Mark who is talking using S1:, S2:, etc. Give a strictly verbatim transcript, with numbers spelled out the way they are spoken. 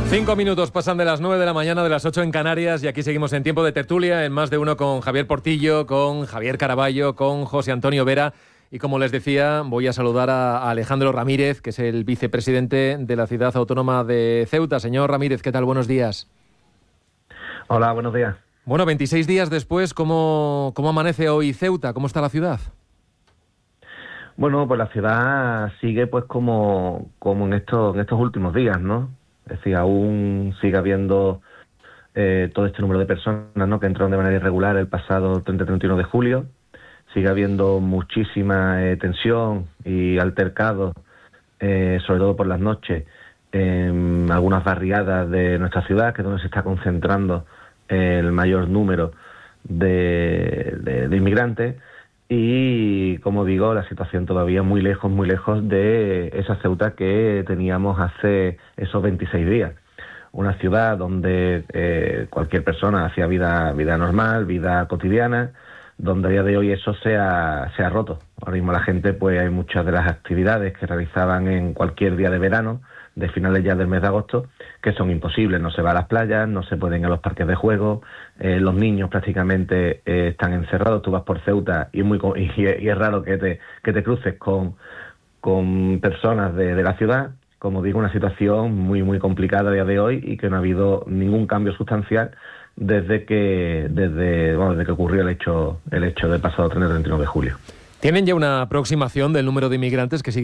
S1: Cinco minutos pasan de las nueve de la mañana, de las ocho en Canarias, y aquí seguimos en tiempo de tertulia, en Más de Uno, con Javier Portillo, con Javier Caraballo, con José Antonio Vera. Y como les decía, voy a saludar a Alejandro Ramírez, que es el vicepresidente de la Ciudad Autónoma de Ceuta. Señor Ramírez, ¿qué tal? Buenos días.
S2: Hola, buenos días.
S1: Bueno, veintiséis días después, ¿cómo, cómo amanece hoy Ceuta? ¿Cómo está la ciudad?
S2: Bueno, pues la ciudad sigue pues como, como en estos, en estos últimos días, ¿no? Es decir, aún sigue habiendo eh, todo este número de personas, ¿no?, que entraron de manera irregular el pasado treinta y treinta y uno de julio. Sigue habiendo muchísima eh, tensión y altercados, eh, sobre todo por las noches, en algunas barriadas de nuestra ciudad, que es donde se está concentrando el mayor número de, de, de inmigrantes. Y, como digo, la situación todavía muy lejos, muy lejos de esa Ceuta que teníamos hace esos veintiséis días. Una ciudad donde eh, cualquier persona hacía vida, vida normal, vida cotidiana, donde a día de hoy eso se ha, se ha roto. Ahora mismo la gente, pues hay muchas de las actividades que realizaban en cualquier día de verano, de finales ya del mes de agosto, que son imposibles. No se va a las playas, no se pueden ir a los parques de juego, eh, los niños prácticamente eh, están encerrados. Tú vas por Ceuta y es, muy, y, y es raro que te, que te cruces con, con personas de, de la ciudad. Como digo, una situación muy, muy complicada a día de hoy y que no ha habido ningún cambio sustancial desde que desde, bueno, desde que ocurrió el hecho, el hecho del pasado treinta y treinta y uno de julio.
S1: ¿Tienen ya una aproximación del número de inmigrantes que siguen